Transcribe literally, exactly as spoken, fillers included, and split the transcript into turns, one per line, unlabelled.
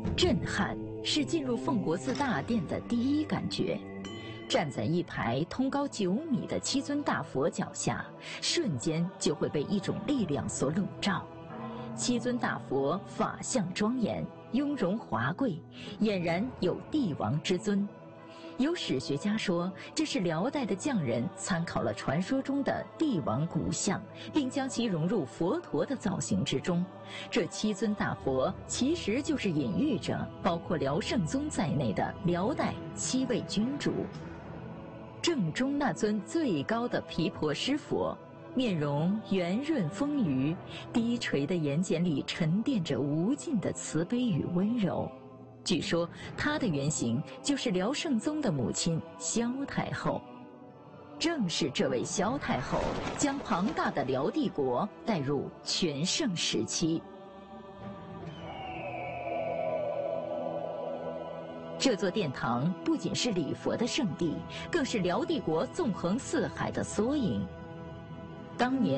震撼是进入奉国寺大殿的第一感觉。站在一排通高九米的七尊大佛脚下，瞬间就会被一种力量所笼罩。七尊大佛法相庄严，雍容华贵，俨然有帝王之尊。有史学家说，这是辽代的匠人参考了传说中的帝王骨像，并将其融入佛陀的造型之中。这七尊大佛其实就是隐喻着包括辽圣宗在内的辽代七位君主。正中那尊最高的毗婆尸佛，面容圆润丰腴，低垂的眼睑里沉淀着无尽的慈悲与温柔。据说他的原型就是辽圣宗的母亲萧太后。正是这位萧太后将庞大的辽帝国带入全盛时期。这座殿堂不仅是礼佛的圣地，更是辽帝国纵横四海的缩影。当年